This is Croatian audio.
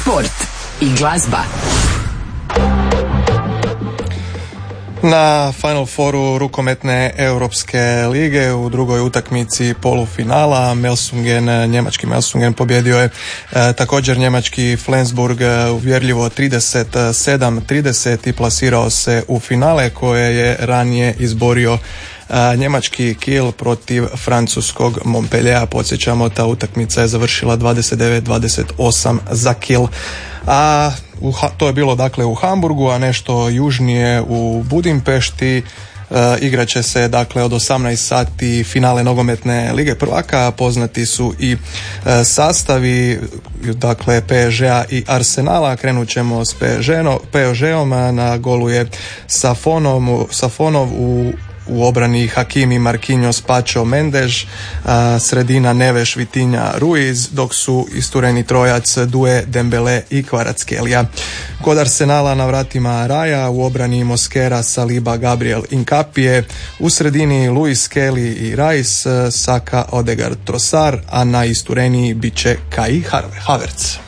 sport i glazba. Na Final Fouru rukometne Europske lige u drugoj utakmici polufinala njemački Melsungen pobjedio je također njemački Flensburg uvjerljivo 37-30 i plasirao se u finale koje je ranije izborio njemački Kiel protiv francuskog Montpelliera. Podsjećamo, ta utakmica je završila 29-28 za Kiel. A to je bilo dakle u Hamburgu, a nešto južnije u Budimpešti. Igrat će se dakle od 18 sati finale nogometne lige prvaka. Poznati su i sastavi dakle PSG-a i Arsenala. Krenut ćemo s PSG-om. Na golu je Safonov, u obrani Hakimi, Marquinhos, Pacho, Mendes, sredina Neves, Vitinha, Ruiz, dok su istureni trojac Due, Dembele i Kvaratskhelia. Kod Arsenala na vratima Raja, u obrani Mosquera, Saliba, Gabriel, Incapie, u sredini Luis Kelly i Rice, Saka, Odegaard, Trossard, a na istureniji bit će Kai Havertz.